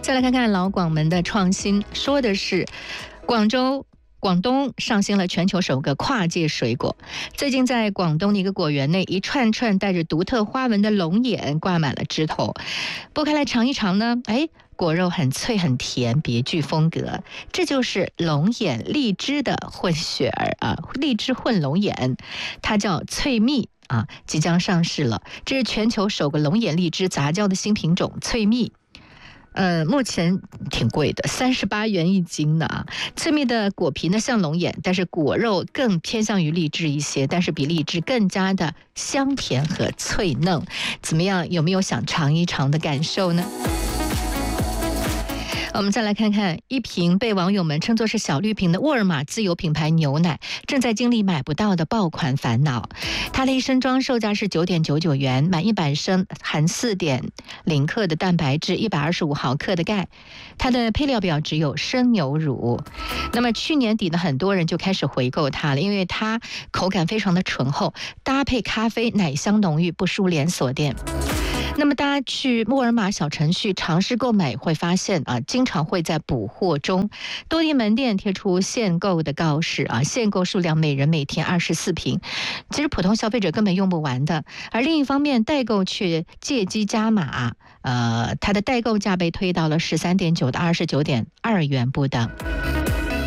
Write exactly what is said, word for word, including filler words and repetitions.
再来看看老广门的创新，说的是广州。广东上新了全球首个跨界水果。最近在广东的一个果园内，一串串带着独特花纹的龙眼挂满了枝头，剥开来尝一尝呢，哎，果肉很脆很甜，别具风格。这就是龙眼荔枝的混血儿啊，荔枝混龙眼，它叫脆蜜啊，即将上市了。这是全球首个龙眼荔枝杂交的新品种脆蜜。呃，目前挺贵的，三十八元一斤呢啊。脆蜜的果皮呢像龙眼，但是果肉更偏向于荔枝一些，但是比荔枝更加的香甜和脆嫩。怎么样？有没有想尝一尝的感受呢？我们再来看看一瓶被网友们称作是小绿瓶的沃尔玛自有品牌牛奶，正在经历买不到的爆款烦恼。它的一升装售价是九点九九元，满一百升含四点零克的蛋白质，一百二十五毫克的钙。它的配料表只有生牛乳。那么去年底呢，很多人就开始回购它了，因为它口感非常的醇厚，搭配咖啡奶香浓郁，不输连锁店。那么大家去沃尔玛小程序尝试购买，会发现啊，经常会在补货中，多地门店贴出限购的告示啊，限购数量每人每天二十四瓶，其实普通消费者根本用不完的。而另一方面，代购却借机加码，呃，它的代购价被推到了十三点九到二十九点二元不等。